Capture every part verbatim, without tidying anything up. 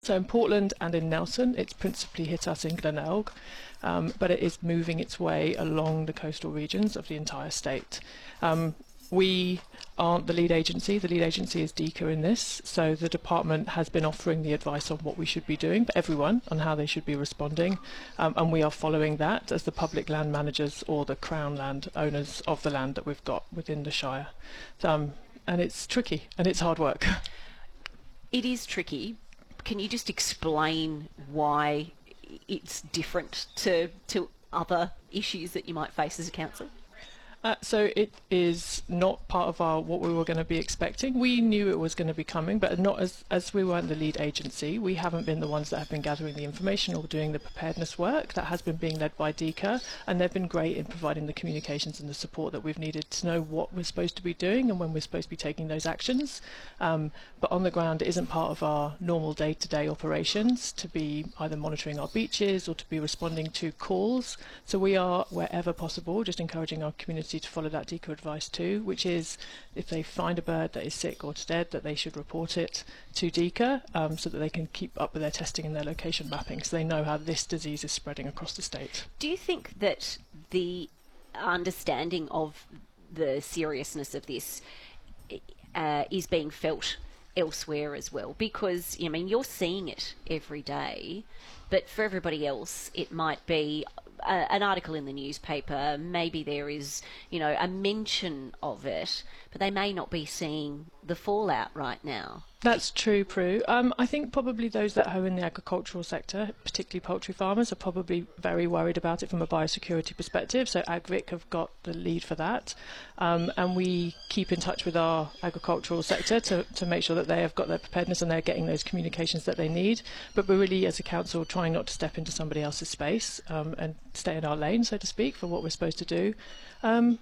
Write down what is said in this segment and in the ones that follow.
So in Portland and in Nelson, it's principally hit us in Glenelg, um, but it is moving its way along the coastal regions of the entire state. Um, we aren't the lead agency. The lead agency is DECA in this, so the department has been offering the advice on what we should be doing for everyone on how they should be responding, um, and we are following that as the public land managers or the Crown land owners of the land that we've got within the Shire. Um, and it's tricky and it's hard work. It is tricky. Can you just explain why it's different to to other issues that you might face as a council? Uh, so it is not part of our what we were going to be expecting. We knew it was going to be coming, but not as as we weren't the lead agency. We haven't been the ones that have been gathering the information or doing the preparedness work. That has been being led by DECA, and they've been great in providing the communications and the support that we've needed to know what we're supposed to be doing and when we're supposed to be taking those actions. Um, but on the ground, it isn't part of our normal day-to-day operations to be either monitoring our beaches or to be responding to calls. So we are, wherever possible, just encouraging our community to follow that DECA advice too, which is if they find a bird that is sick or dead, that they should report it to DECA, um, so that they can keep up with their testing and their location mapping, so they know how this disease is spreading across the state. Do you think that the understanding of the seriousness of this uh, is being felt elsewhere as well? Because, I mean, you're seeing it every day, but for everybody else, it might be Uh, an article in the newspaper, maybe there is, you know, a mention of it, but they may not be seeing the fallout right now. That's true, Prue. Um, I think probably those that are in the agricultural sector, particularly poultry farmers, are probably very worried about it from a biosecurity perspective. So AgVic have got the lead for that. Um, and we keep in touch with our agricultural sector to, to make sure that they have got their preparedness and they're getting those communications that they need. But we're really, as a council, trying not to step into somebody else's space um, and stay in our lane, so to speak, for what we're supposed to do. Um,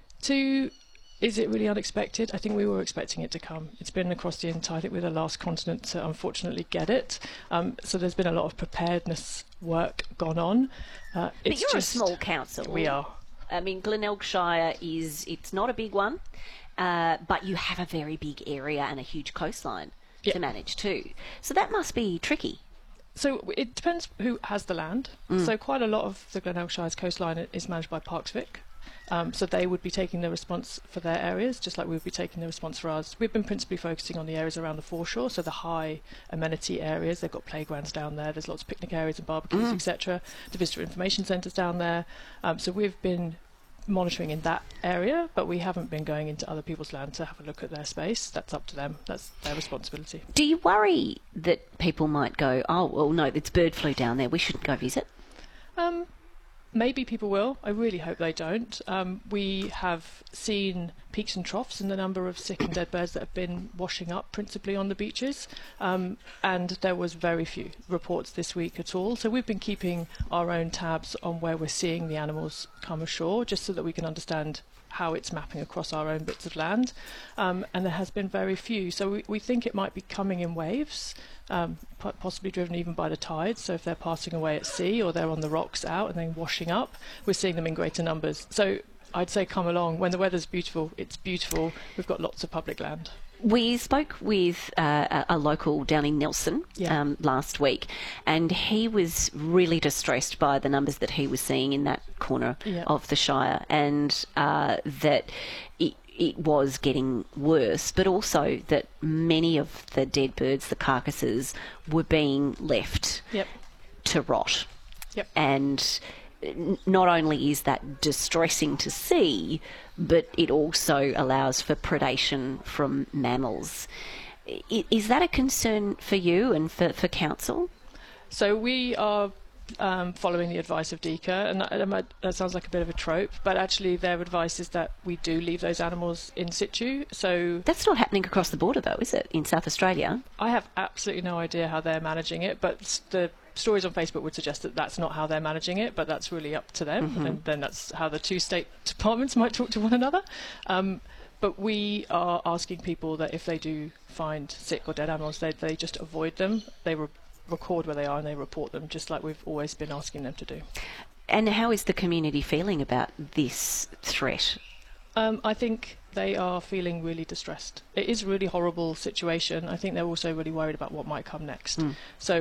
to... Is it really unexpected? I think we were expecting it to come. It's been across the entire, I think we're the last continent to unfortunately get it. Um, so there's been a lot of preparedness work gone on. Uh, but it's you're just, a small council. We are. I mean, Glenelg Shire is, it's not a big one, uh, but you have a very big area and a huge coastline yeah. to manage too. So that must be tricky. So it depends who has the land. Mm. So quite a lot of the Glenelg Shire's coastline is managed by Parks Vic. Um, so they would be taking the response for their areas, just like we would be taking the response for ours. We've been principally focusing on the areas around the foreshore, so the high amenity areas. They've got playgrounds down there. There's lots of picnic areas and barbecues, mm. et cetera. The visitor information centres down there. Um, so we've been monitoring in that area, but we haven't been going into other people's land to have a look at their space. That's up to them. That's their responsibility. Do you worry that people might go, oh, well, no, it's bird flu down there, we shouldn't go visit? Um, maybe people will. I really hope they don't. Um, we have seen peaks and troughs in the number of sick and dead birds that have been washing up principally on the beaches, um, and there was very few reports this week at all. So we've been keeping our own tabs on where we're seeing the animals come ashore, just so that we can understand how it's mapping across our own bits of land, um, and there has been very few. So we, we think it might be coming in waves, um, possibly driven even by the tides. So if they're passing away at sea or they're on the rocks out and then washing up, we're seeing them in greater numbers. So I'd say come along. When the weather's beautiful, it's beautiful. We've got lots of public land. We spoke with uh, a local down in Nelson yeah. um, last week, and he was really distressed by the numbers that he was seeing in that corner yeah. of the Shire, and uh, that it, it was getting worse, but also that many of the dead birds, the carcasses, were being left yep. to rot. Yep. And not only is that distressing to see, but it also allows for predation from mammals. Is that a concern for you and for, for council? So we are um, following the advice of DECA, and that, that sounds like a bit of a trope, but actually their advice is that we do leave those animals in situ. So that's not happening across the border though, is it, in South Australia? I have absolutely no idea how they're managing it, but the stories on Facebook would suggest that that's not how they're managing it, but that's really up to them, mm-hmm. and then that's how the two state departments might talk to one another. Um, but we are asking people that if they do find sick or dead animals, they, they just avoid them. They re- record where they are and they report them, just like we've always been asking them to do. And how is the community feeling about this threat? Um, I think they are feeling really distressed. It is a really horrible situation. I think they're also really worried about what might come next. Mm. So